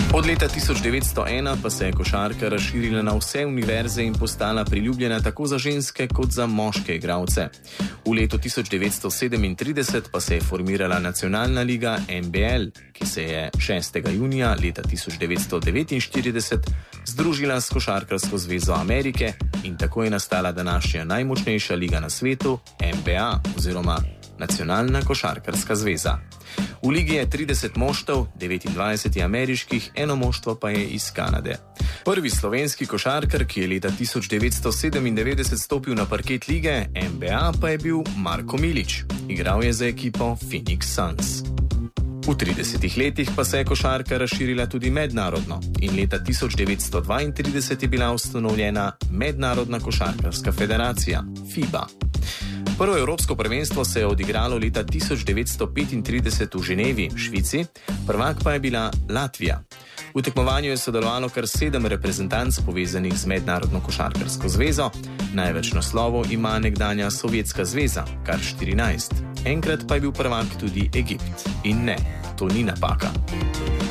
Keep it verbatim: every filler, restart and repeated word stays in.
Od leta tisoč devetsto ena pa se je košarka razširila na vse univerze in postala priljubljena tako za ženske kot za moške igralce. V letu tisoč devetsto sedemintrideset pa se je formirala nacionalna liga N B L, ki se je šestega junija leta tisoč devetsto devetinštirideset združila s Košarkarsko zvezo Amerike in tako je nastala današnja najmočnejša liga na svetu, N B A oziroma Nacionalna košarkarska zveza. V ligi je trideset moštev, devetindvajset je ameriških, eno moštvo pa je iz Kanade. Prvi slovenski košarkar, ki je leta tisoč devetsto sedemindevetdeset stopil na parket lige N B A, pa je bil Marko Milić. Igral je za ekipo Phoenix Suns. V tridesetih letih pa se je košarka razširila tudi mednarodno in leta tisoč devetsto dvaintrideset je bila ustanovljena Mednarodna košarkarska federacija FIBA. Prvo evropsko prvenstvo se je odigralo leta tisoč devetsto petintrideset v Ženevi, Švici, prvak pa je bila Latvija. V tekmovanju je sodelovalo kar sedem reprezentanc povezanih z Mednarodno košarkarsko zvezo, največ naslovov ima nekdanja Sovjetska zveza, kar štirinajst. Enkrat pa je bil prvak tudi Egipt. In ne, to ni napaka.